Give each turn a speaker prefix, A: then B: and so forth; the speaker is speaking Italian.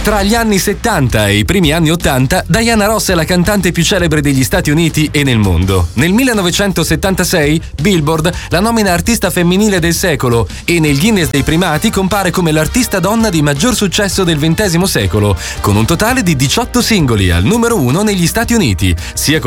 A: Tra gli anni 70 e i primi anni 80, Diana Ross è la cantante più celebre degli Stati Uniti e nel mondo. Nel 1976, Billboard la nomina artista femminile del secolo e nel Guinness dei primati compare come l'artista donna di maggior successo del XX secolo, con un totale di 18 singoli al numero 1 negli Stati Uniti, sia con